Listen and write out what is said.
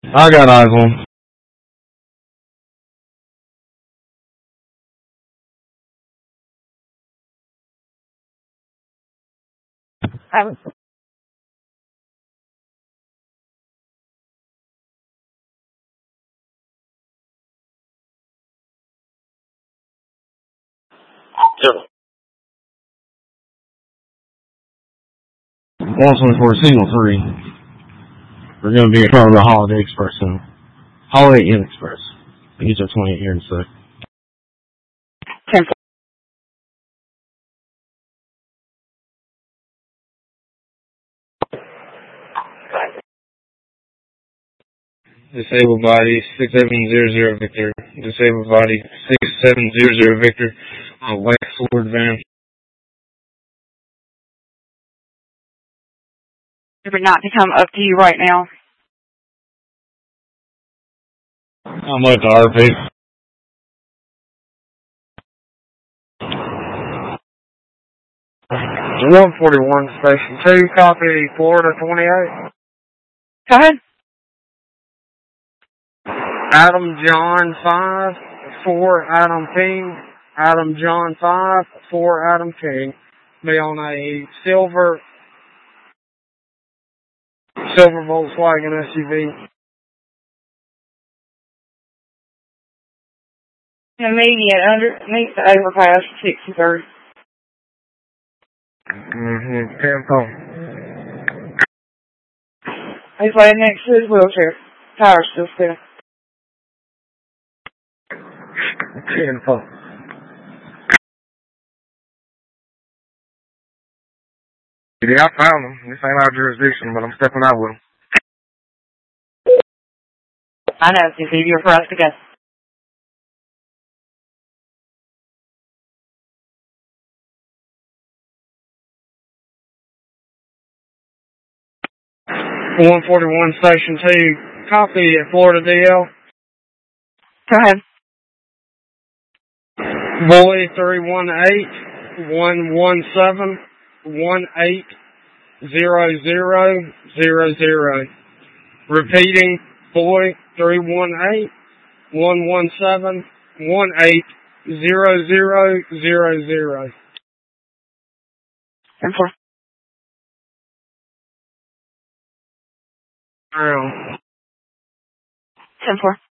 I got eyes on. Sure. Also for Signal 3. We're going to be in front of the Holiday Express soon. Holiday Inn Express. These are 28 here in a sec. 10. Disabled body 6700 Victor. Disabled body 6700 Victor. White Ford van. But not to come up to you right now. I'm at the RP. 141 Station 2, copy Florida 28. Go ahead. Adam John 5, 4 Adam King. Adam John 5, 4 Adam King. Be on a silver Volkswagen SUV. Immediate underneath the overpass, 63rd. 10 He's laying next to his wheelchair. Tire's still spinning. 10 Yeah, I found them. This ain't our jurisdiction, but I'm stepping out with them. I know, it's easier for us to go. One 41 Station 2, copy at Florida DL. Go ahead. Boy 318-117-180000. Repeating, boy 318-117-180000. 10-4. 10-4.